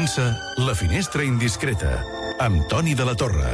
Comença La Finestra Indiscreta, amb Toni de la Torre.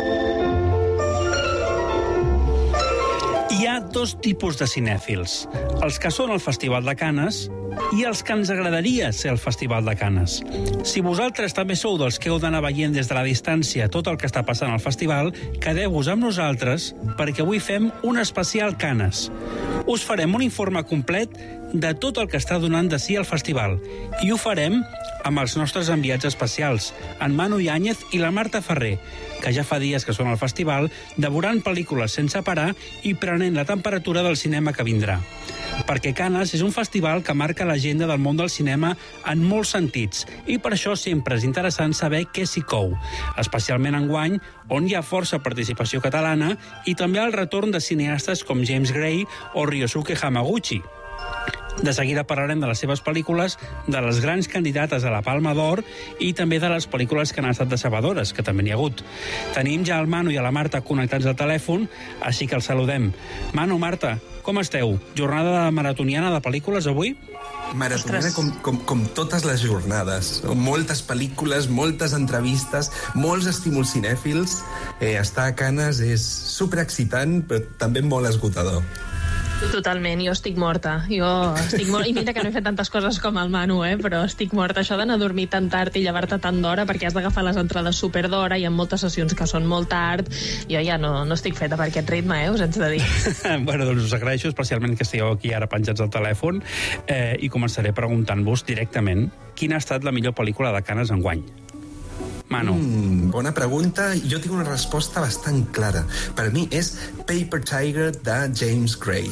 Hi ha dos tipus de cinèfils, els que són al Festival de Canes i els que ens agradaria ser al Festival de Canes. Si vosaltres també sou dels que heu d'anar veient des de la distància tot el que està passant al festival, quedeu-vos amb nosaltres perquè avui fem un especial Canes. Us farem un informe complet de tot el que està donant de si al festival i ho farem amb els nostres enviats especials, en Manu Yáñez i la Marta Ferrer, que ja fa dies que són al festival, devorant pel·lícules sense parar i prenent la temperatura del cinema que vindrà. Perquè Canes és un festival que marca l'agenda del món del cinema en molts sentits i per això sempre és interessant saber què s'hi cou, especialment enguany, on hi ha força participació catalana i també el retorn de cineastes com James Gray o Ryosuke Hamaguchi. De seguida parlarem de les seves pel·lícules, de les grans candidates a la Palma d'Or i també de les pel·lícules que han estat decebedores, que també n'hi ha hagut. Tenim ja el Manu i a la Marta connectats al telèfon, així que els saludem. Manu, Marta, com esteu? Jornada maratoniana de pel·lícules avui? Maratoniana com totes les jornades. Moltes pel·lícules, moltes entrevistes, molts estímuls cinèfils. Estar a Canes és superexcitant, però també molt esgotador. Totalment, jo estic morta. I mira que no he fet tantes coses com el Manu, però estic morta. Això d'anar a dormir tan tard i llevar-te tant d'hora perquè has d'agafar les entrades super d'hora i en moltes sessions que són molt tard, jo ja no estic feta per aquest ritme, us haig de dir. Bueno, doncs us agraeixo especialment que estigueu aquí ara penjats al telèfon i començaré preguntant-vos directament quina ha estat la millor pel·lícula de Canes enguany. Manu. Bona pregunta. Jo tinc una resposta bastant clara. Per mi és Paper Tiger de James Gray.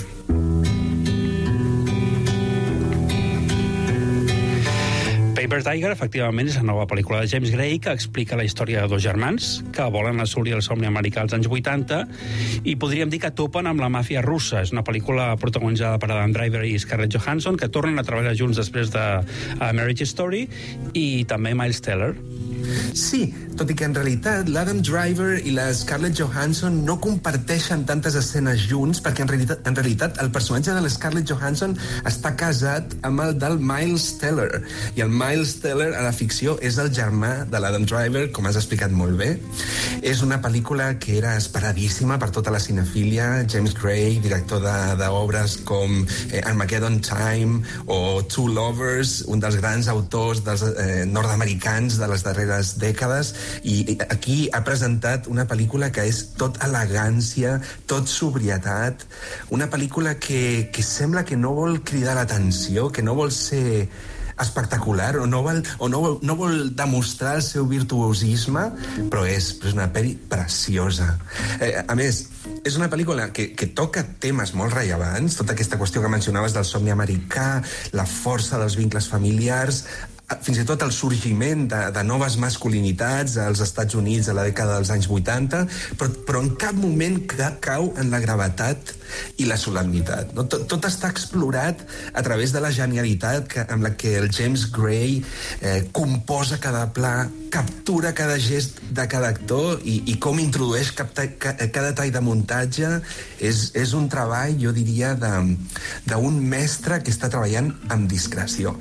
Paper Tiger, efectivament, és la nova pel·lícula de James Gray que explica la història de dos germans que volen assolir el somni americà als anys 80 i podríem dir que topen amb la màfia russa. És una pel·lícula protagonitzada per Adam Driver i Scarlett Johansson que tornen a treballar junts després de Marriage Story i també Miles Teller. Sí, tot i que en realitat l'Adam Driver i la Scarlett Johansson no comparteixen tantes escenes junts perquè en realitat el personatge de la Scarlett Johansson està casat amb el del Miles Teller i el Miles Teller a la ficció és el germà de l'Adam Driver, com has explicat molt bé. És una pel·lícula que era esperadíssima per tota la cinefília. James Gray, director d'obres com Armageddon Time o Two Lovers, un dels grans autors dels nord-americans de les darreres dècades, i aquí ha presentat una pel·lícula que és tot elegància, tot sobrietat, una pel·lícula que sembla que no vol cridar l'atenció, que no vol ser espectacular o no vol demostrar el seu virtuosisme, però és una pel·li preciosa. A més, és una pel·lícula que toca temes molt rellevants, tota aquesta qüestió que mencionaves del somni americà, la força dels vincles familiars, fins i tot el sorgiment de noves masculinitats als Estats Units a la dècada dels anys 80, però en cap moment cau en la gravetat i la solemnitat. Tot està explorat a través de la genialitat amb la que el James Gray composa cada pla, captura cada gest de cada actor i com introdueix cada tall de muntatge. És un treball, jo diria, d'un mestre que està treballant amb discreció.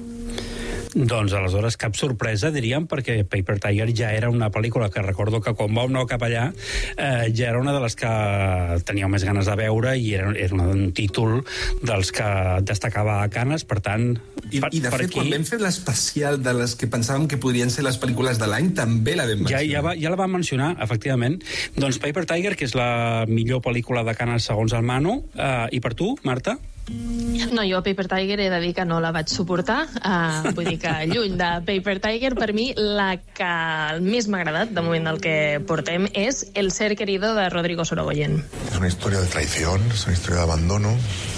Doncs aleshores cap sorpresa, diríem, perquè Paper Tiger ja era una pel·lícula que recordo que quan vam anar cap allà ja era una de les que teníeu més ganes de veure i era un títol dels que destacava a Canes, per tant... I de fet, quan vam fer l'especial de les que pensàvem que podrien ser les pel·lícules de l'any, també la vam mencionar. Ja la vam mencionar, efectivament. Doncs Paper Tiger, que és la millor pel·lícula de Canes segons el Manu. I per tu, Marta? No, jo Paper Tiger he de dir que no la vaig suportar, vull dir que lluny de Paper Tiger, per mi la que més m'ha agradat de moment del que portem és El ser querido de Rodrigo Sorogoyen. Es una historia de traición, es una historia de abandono,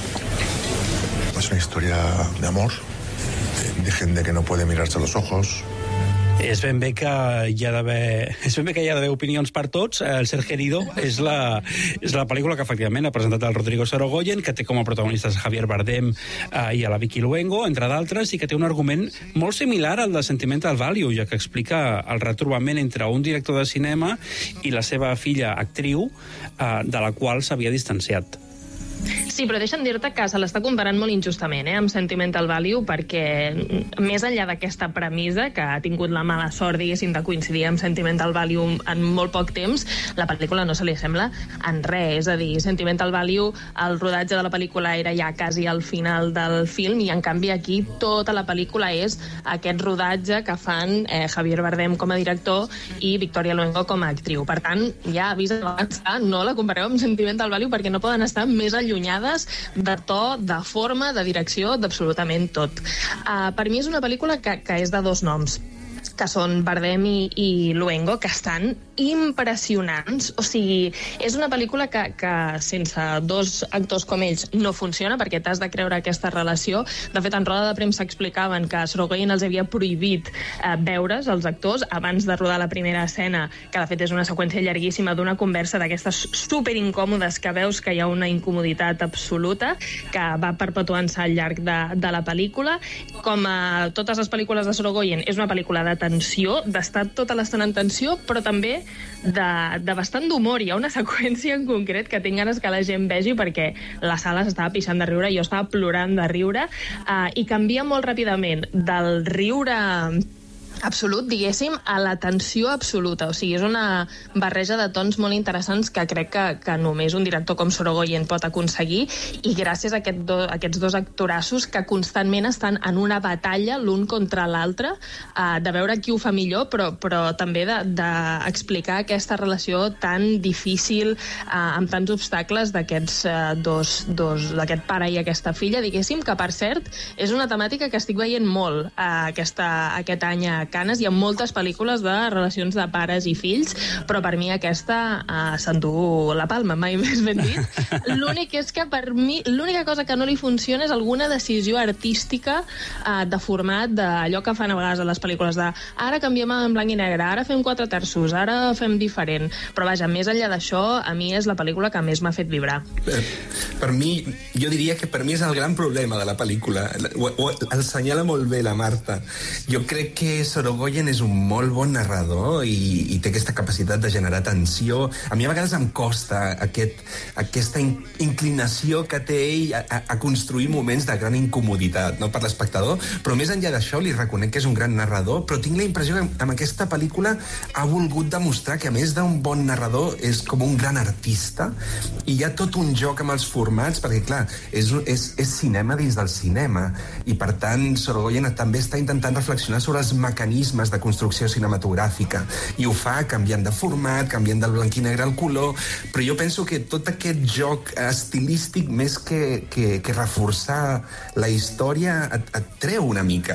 es una historia de amor, de gente que no puede mirarse a los ojos. És ben bé que hi ha d'haver opinions per tots. El ser querido és la pel·lícula que efectivament ha presentat el Rodrigo Sorogoyen, que té com a protagonistes Javier Bardem i a la Vicky Luengo, entre d'altres, i que té un argument molt similar al de Sentimental Value, ja que explica el retrobament entre un director de cinema i la seva filla actriu, de la qual s'havia distanciat. Sí, però deixa'm dir-te que se l'està comparant molt injustament amb Sentimental Value, perquè més enllà d'aquesta premissa, que ha tingut la mala sort, diguéssim, de coincidir amb Sentimental Value en molt poc temps, la pel·lícula no se li assembla en res. És a dir, Sentimental Value, el rodatge de la pel·lícula era ja quasi al final del film, i en canvi aquí tota la pel·lícula és aquest rodatge que fan Javier Bardem com a director i Victoria Luengo com a actriu. Per tant, ja avís abans que no la compareu amb Sentimental Value, perquè no poden estar més allunyades de to, de forma, de direcció, d'absolutament tot. Per mi és una pel·lícula que és de dos noms, que són Bardem i Luengo, que estan impressionants. O sigui, és una pel·lícula que sense dos actors com ells no funciona, perquè t'has de creure aquesta relació. De fet, en roda de premsa explicaven que Sorogoyen els havia prohibit veure's, els actors, abans de rodar la primera escena, que de fet és una seqüència llarguíssima d'una conversa d'aquestes superincòmodes que veus que hi ha una incomoditat absoluta, que va perpetuant-se al llarg de la pel·lícula. Com a totes les pel·lícules de Sorogoyen, és una pel·lícula de tensió, d'estar tota l'estona en tensió, però també de bastant d'humor. Hi ha una seqüència en concret que tinc ganes que la gent vegi, perquè la sala s'estava pixant de riure, jo estava plorant de riure, i canvia molt ràpidament del riure absolut, diguéssim, a la tensió absoluta. O sigui, és una barreja de tons molt interessants que crec que només un director com Sorogoyen pot aconseguir, i gràcies a aquests dos actorassos que constantment estan en una batalla l'un contra l'altre, de veure qui ho fa millor, però també d'explicar aquesta relació tan difícil, amb tants obstacles d'aquests d'aquest pare i aquesta filla, diguéssim, que per cert és una temàtica que estic veient molt aquest any a Canes. Hi ha moltes pel·lícules de relacions de pares i fills, però per mi aquesta s'endú la palma, mai més ben dit. L'únic és que per mi l'única cosa que no li funciona és alguna decisió artística de format, d'allò que fan a vegades a les pel·lícules de ara canviem en blanc i negre, ara fem 4 terços, ara fem diferent. Però vaja, més enllà d'això, a mi és la pel·lícula que més m'ha fet vibrar. Per mi, jo diria que per mi és el gran problema de la pel·lícula. El senyala molt bé la Marta. Jo crec que Sorogoyen és un molt bon narrador i té aquesta capacitat de generar tensió. A mi a vegades em costa aquesta inclinació que té ell a construir moments de gran incomoditat, no, per l'espectador, però més enllà d'això li reconec que és un gran narrador, però tinc la impressió que amb aquesta pel·lícula ha volgut demostrar que a més d'un bon narrador és com un gran artista, i hi ha tot un joc amb els formats, perquè clar, és cinema dins del cinema, i per tant Sorogoyen també està intentant reflexionar sobre els mecanismes de construcció cinematogràfica, i ho fa canviant de format, canviant del blanc i negre al color, però jo penso que tot aquest joc estilístic, més que reforçar la història, et treu una mica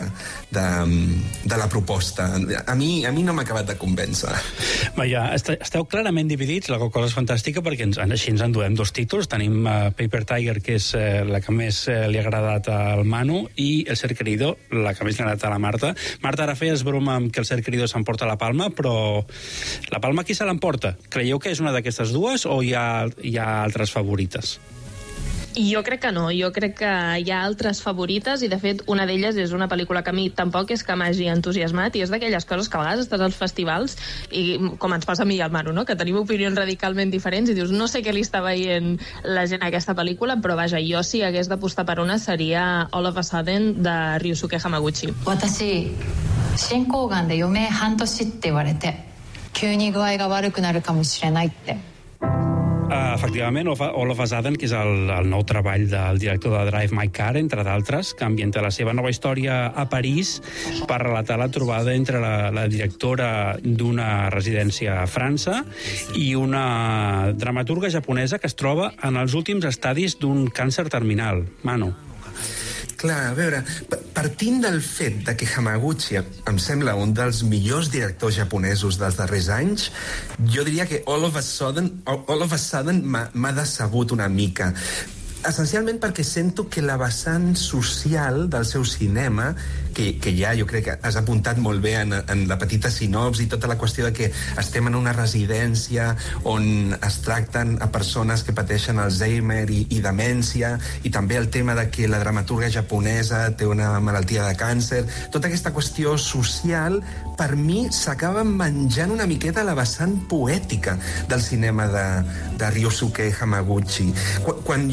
de la proposta. A mi no m'ha acabat de convèncer. Vaja, esteu clarament dividits, la cosa és fantàstica, perquè així ens enduem 2 títols. Tenim Paper Tiger, que és la que més li ha agradat al Manu, i El ser querido, la que més li ha agradat a la Marta. Marta, ara feies broma amb que El ser querido s'emporta la palma, però la palma qui se l'emporta? Creieu que és una d'aquestes dues o hi ha altres favorites? Jo crec que no, jo crec que hi ha altres favorites, i de fet una d'elles és una pel·lícula que a mi tampoc és que m'hagi entusiasmat, i és d'aquelles coses que a vegades estàs als festivals i, com ens passa a mi i al Manu, no? Que tenim opinions radicalment diferents i dius, no sé què li està veient la gent a aquesta pel·lícula, però vaja, jo si hagués d'apostar per una seria All of a Sudden de Ryusuke Hamaguchi. 私進行がんで余命半年って言われて急に具合が悪くなるかもしれないって。 Efectivament, All of a Sudden, que és el nou treball del director de Drive My Car, entre d'altres, que ambienta la seva nova història a París per relatar la trobada entre la directora d'una residència a França i una dramaturga japonesa que es troba en els últims estadis d'un càncer terminal. Manu. Clar, a veure, partint del fet de que Hamaguchi em sembla un dels millors directors japonesos dels darrers anys, jo diria que All of a Sudden m'ha decebut una mica. Essencialment perquè sento que la vessant social del seu cinema, que ja jo crec que has apuntat molt bé en la petita sinopsi, tota la qüestió de que estem en una residència on es tracten a persones que pateixen Alzheimer i demència, i també el tema de que la dramaturga japonesa té una malaltia de càncer, tota aquesta qüestió social, per mi s'acaba menjant una miqueta la vessant poètica del cinema de Ryusuke Hamaguchi. Quan jo crec que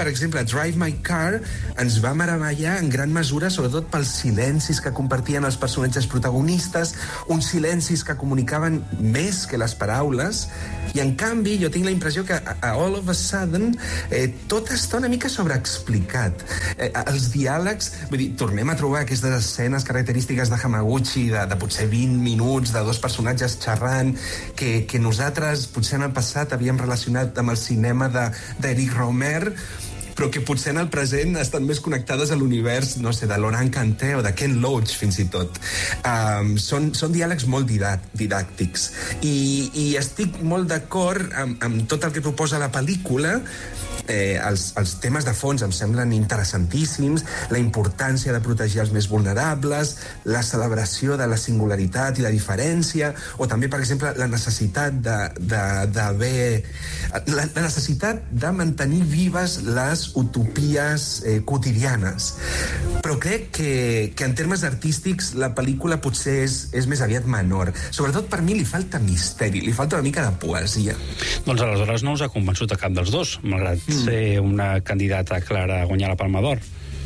per exemple, Drive My Car ens va meravellar en gran mesura, sobretot pels silencis que compartien els personatges protagonistes, uns silencis que comunicaven més que les paraules, i en canvi jo tinc la impressió que a All of a Sudden tot està una mica sobreexplicat. Els diàlegs, vull dir, tornem a trobar aquestes escenes característiques de Hamaguchi, de potser 20 minuts de dos personatges xerrant, que nosaltres potser en el passat havíem relacionat amb el cinema d'Eric Romer, però que potser en el present estan més connectades a l'univers, no sé, de Laurent Cantet o de Ken Loach, fins i tot. Són diàlegs molt didàctics. I estic molt d'acord amb tot el que proposa la pel·lícula. Els temes de fons em semblen interessantíssims, la importància de protegir els més vulnerables, la celebració de la singularitat i la diferència, o també, per exemple, la necessitat la necessitat de mantenir vives les utopies quotidianes. Però crec que en termes artístics la pel·lícula potser és més aviat menor. Sobretot per mi li falta misteri, li falta una mica de poesia. Doncs aleshores no us ha convençut a cap dels dos, malgrat ser una candidata clara a guanyar la Palma d'Or.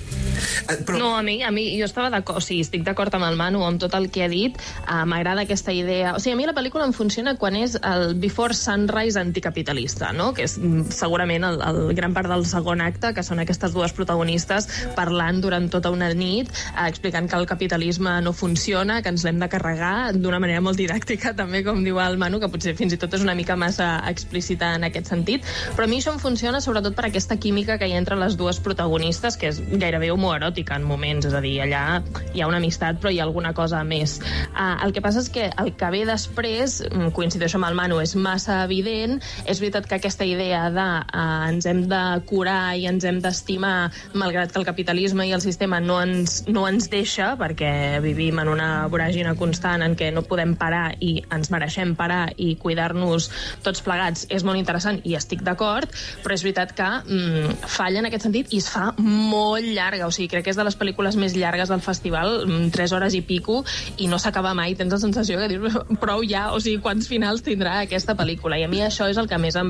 Però... No, a mi jo estava d'acord, o sigui, estic d'acord amb el Manu, amb tot el que ha dit. M'agrada aquesta idea. O sigui, a mi la pel·lícula em funciona quan és el Before Sunrise anticapitalista, no? Que és segurament el gran part del segon acte, que són aquestes dues protagonistes parlant durant tota una nit, explicant que el capitalisme no funciona, que ens l'hem de carregar d'una manera molt didàctica, també, com diu el Manu, que potser fins i tot és una mica massa explícita en aquest sentit. Però a mi això em funciona sobretot per aquesta química que hi ha entre les dues protagonistes, que és gairebé homoeròtica en moments, és a dir, allà hi ha una amistat però hi ha alguna cosa més. El que passa és que el que ve després, coincideixo amb el Manu, és massa evident. És veritat que aquesta idea de ens hem de curar i ens hem d'estimar malgrat que el capitalisme i el sistema no ens deixa, perquè vivim en una voràgina constant en què no podem parar i ens mereixem parar i cuidar-nos tots plegats, és molt interessant i estic d'acord, però és veritat que falla en aquest sentit i es fa molt llarga. O sigui, crec que és de les pel·lícules més llargues del festival, 3 hores i pico, i no s'acaba mai. Tens la sensació que dius, prou ja, o sigui, quants finals tindrà aquesta pel·lícula? I a mi això és el que menys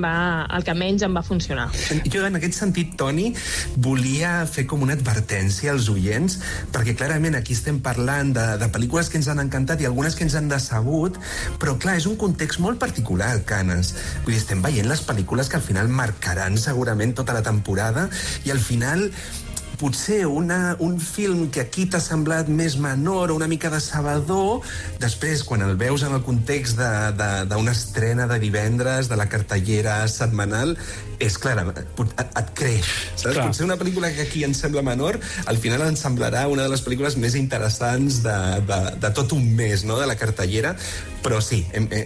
em va funcionar. Jo, en aquest sentit, Toni, volia fer com una advertència als oients, perquè clarament aquí estem parlant de pel·lícules que ens han encantat i algunes que ens han decebut, però clar, és un context molt particular, Canes. Vull dir, estem veient les pel·lícules que al final marcaran segurament tota la temporada, i al final potser un film que aquí t'ha semblat més menor o una mica decebedor, després, quan el veus en el context d'una estrena de divendres, de la cartellera setmanal, és clar, et creix, saps? Potser una pel·lícula que aquí ens sembla menor, al final ens semblarà una de les pel·lícules més interessants de tot un mes, no?, de la cartellera. Però sí,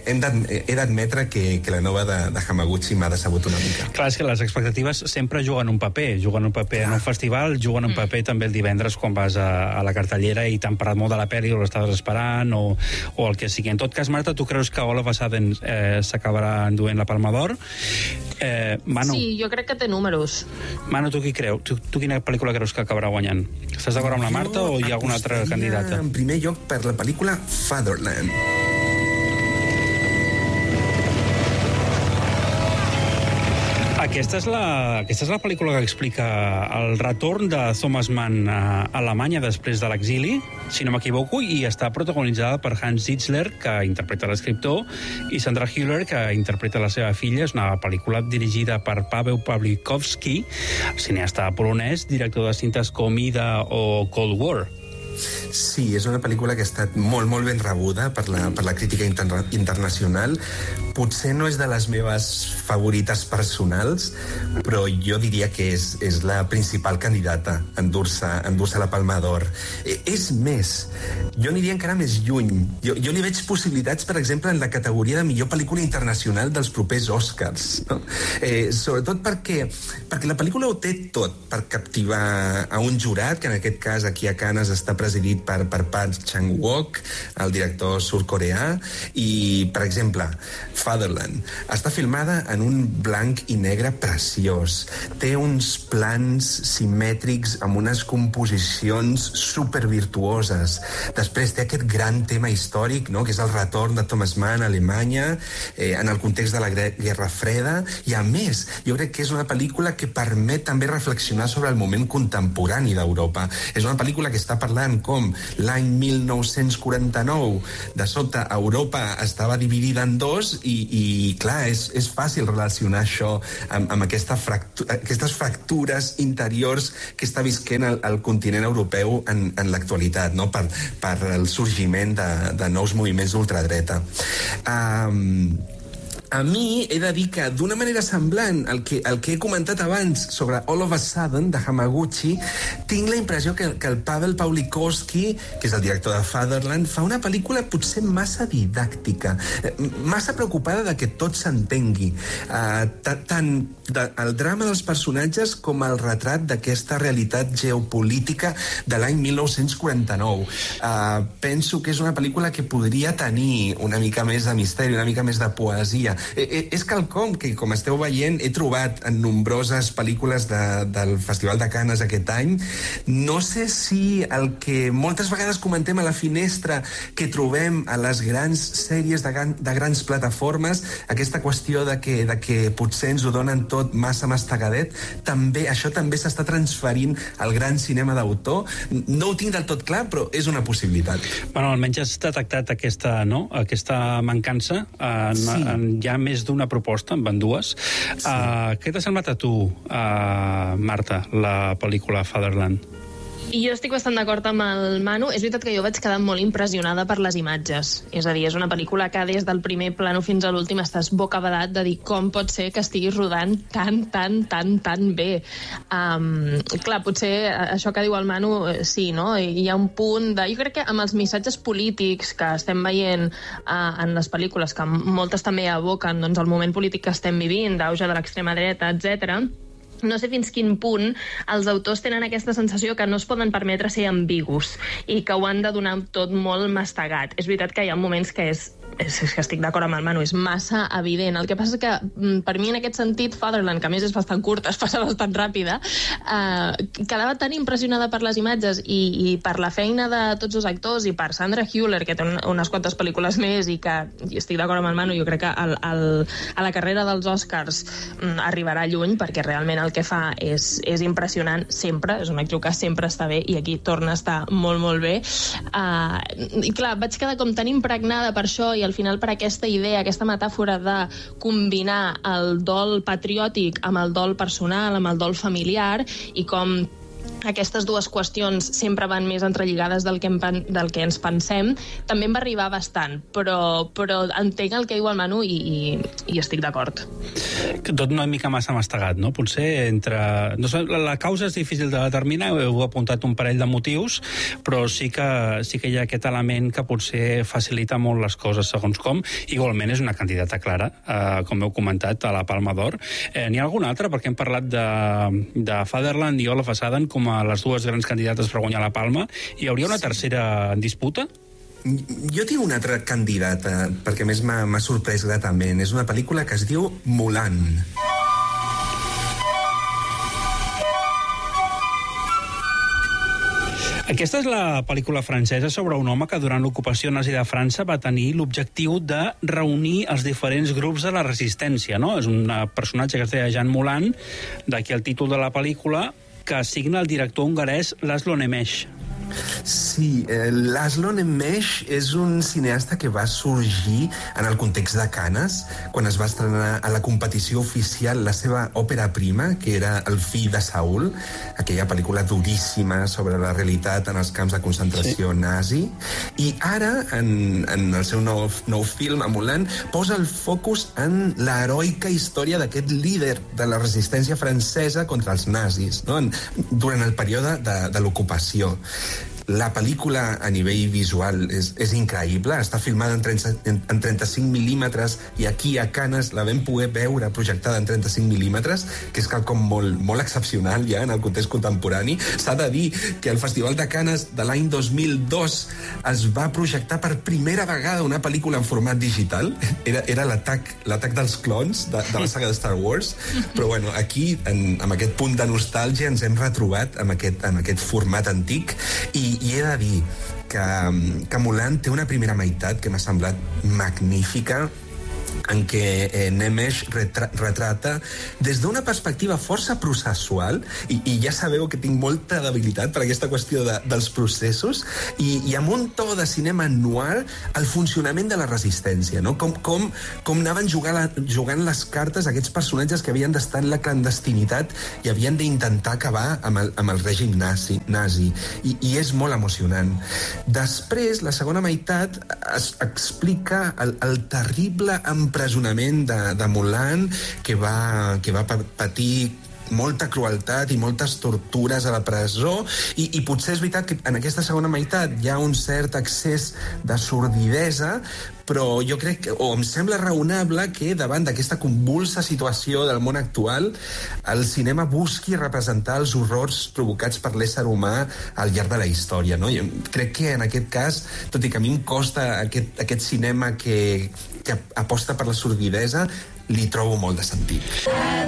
he d'admetre que la nova de Hamaguchi m'ha decebut una mica. Clar, és que les expectatives sempre juguen un paper en un festival, juguen un paper també el divendres quan vas a la cartellera i t'han parlat molt de la pel·li o l'estaves esperant o el que sigui. En tot cas, Marta, tu creus que All of a Sudden s'acabarà enduent la Palma d'Or? Manu, sí, jo crec que té números. Manu, tu qui creus? Tu quina pel·lícula creus que acabarà guanyant? Estàs d'acord amb la Marta o hi ha alguna altra candidata? En primer lloc per la pel·lícula Fatherland. Aquesta és la pel·lícula que explica el retorn de Thomas Mann a Alemanya després de l'exili, si no m'equivoco, i està protagonitzada per Hans Zitzler, que interpreta l'escriptor, i Sandra Hüller, que interpreta la seva filla. És una pel·lícula dirigida per Paweł Pawlikowski, cineasta polonès, director de cintes com Ida o Cold War. Sí, és una pel·lícula que ha estat molt, molt ben rebuda per la crítica internacional. Potser no és de les meves favorites personals, però jo diria que és la principal candidata a endur-se la Palma d'Or. És més, jo aniria encara més lluny. Jo li veig possibilitats, per exemple, en la categoria de millor pel·lícula internacional dels propers Oscars, no? Sobretot perquè la pel·lícula ho té tot per captivar a un jurat, que en aquest cas aquí a Canes està present presidit per Park Chan-wook, el director sud-coreà, i, per exemple, Fatherland està filmada en un blanc i negre preciós. Té uns plans simètrics amb unes composicions supervirtuoses. Després té aquest gran tema històric, no?, que és el retorn de Thomas Mann a Alemanya en el context de la Guerra Freda, i a més, jo crec que és una pel·lícula que permet també reflexionar sobre el moment contemporani d'Europa. És una pel·lícula que està parlant com l'any 1949, de sobte Europa estava dividida en dos i clar, és fàcil relacionar això amb aquestes fractures interiors que està visquent el continent europeu en l'actualitat, no?, per el sorgiment de nous moviments d'ultradreta. A mi he de dir que, d'una manera semblant al que he comentat abans sobre All of a Sudden, de Hamaguchi, tinc la impressió que el Pavel Pawlikowski, que és el director de Fatherland, fa una pel·lícula potser massa didàctica, massa preocupada de que tot s'entengui. Tant el drama dels personatges com el retrat d'aquesta realitat geopolítica de l'any 1949. Penso que és una pel·lícula que podria tenir una mica més de misteri, una mica més de poesia. És quelcom que, com esteu veient, he trobat en nombroses pel·lícules del Festival de Canes aquest any. No sé si el que moltes vegades comentem a la finestra que trobem a les grans sèries de grans plataformes, aquesta qüestió de que potser ens ho donen tot massa mastegadet, això també s'està transferint al gran cinema d'autor. No ho tinc del tot clar, però és una possibilitat. Bueno, almenys has detectat aquesta mancança. Hi ha més d'una proposta, en van dues. Sí. Què t'ha semblat a tu, Marta, la pel·lícula Fatherland? I jo estic bastant d'acord amb el Manu. És veritat que jo vaig quedar molt impressionada per les imatges. És a dir, és una pel·lícula que des del primer plano fins a l'últim estàs bocabadat de dir com pot ser que estiguis rodant tan bé. Clar, potser això que diu el Manu, sí, no? Hi ha un punt de... Jo crec que amb els missatges polítics que estem veient en les pel·lícules, que moltes també aboquen el moment polític que estem vivint, d'auge de l'extrema dreta, etc., no sé fins quin punt els autors tenen aquesta sensació que no es poden permetre ser ambigus i que ho han de donar tot molt mastegat. És veritat que hi ha moments que és que estic d'acord amb el Manu, és massa evident. El que passa és que, per mi, en aquest sentit, Fatherland, que a més és bastant curta, es passa bastant ràpida, quedava tan impressionada per les imatges i per la feina de tots els actors i per Sandra Hüller, que té unes quantes pel·lícules més i que, estic d'acord amb el Manu, jo crec que a la carrera dels Oscars arribarà lluny, perquè realment el que fa és impressionant sempre, és un actor que sempre està bé i aquí torna a estar molt, molt bé. I clar, vaig quedar com tan impregnada per això i al final per aquesta idea, aquesta metàfora de combinar el dol patriòtic amb el dol personal, amb el dol familiar, i com aquestes dues qüestions sempre van més entrelligades del que ens pensem, també em va arribar bastant, però entenc el que diu el Manu i estic d'acord. Tot una mica massa mastegat, no? Potser la causa és difícil de determinar, heu apuntat un parell de motius, però sí que hi ha aquest element que potser facilita molt les coses segons com. Igualment és una candidata clara, com heu comentat, a la Palma d'Or. N'hi ha alguna altra? Perquè hem parlat de Fatherland i All of a Sudden com a les dues grans candidates per guanyar la Palma. Hi hauria una tercera en disputa? Jo tinc una altra candidata, perquè a més m'ha sorprès gratament. És una pel·lícula que es diu Mulan. Aquesta és la pel·lícula francesa sobre un home que durant l'ocupació nazi de França va tenir l'objectiu de reunir els diferents grups de la resistència, no? És un personatge que es deia Jean Moulin, d'aquí el títol de la pel·lícula, que assigna el director hongarès Laszlo Nemes. Sí, Laszlo Nemes és un cineasta que va sorgir en el context de Canes, quan es va estrenar a la competició oficial la seva òpera prima, que era El fill de Saül, aquella pel·lícula duríssima sobre la realitat en els camps de concentració nazi. I ara, en el seu nou film, a Mulan, posa el focus en l'heroica història d'aquest líder de la resistència francesa contra els nazis, no? Durant el període de l'ocupació. La pel·lícula a nivell visual és increïble, està filmada en 35 mil·límetres i aquí a Canes la vam poder veure projectada en 35 mil·límetres, que és quelcom molt excepcional ja en el context contemporani. S'ha de dir que al Festival de Canes de l'any 2002 es va projectar per primera vegada una pel·lícula en format digital. Era l'atac dels clons de la saga de Star Wars, però bueno, aquí, amb aquest punt de nostàlgia, ens hem retrobat amb aquest format antic i he de dir que Mulan té una primera meitat que m'ha semblat magnífica, en què Nemesh retrata des d'una perspectiva força processual, i ja sabeu que tinc molta debilitat per aquesta qüestió dels processos, i amb un to de cinema noir el funcionament de la resistència, no? Com anaven jugant les cartes aquests personatges que havien d'estar en la clandestinitat i havien d'intentar acabar amb el règim nazi, i és molt emocionant. Després, la segona meitat explica el terrible empresonament de Mulan, que va patir molta crueltat i moltes tortures a la presó, i potser és veritat que en aquesta segona meitat hi ha un cert excés de sordidesa, però jo crec o em sembla raonable que davant d'aquesta convulsa situació del món actual el cinema busqui representar els horrors provocats per l'ésser humà al llarg de la història, no? Jo crec que en aquest cas, tot i que a mi em costa aquest cinema que aposta per la sordidesa, li trobo molt de sentit.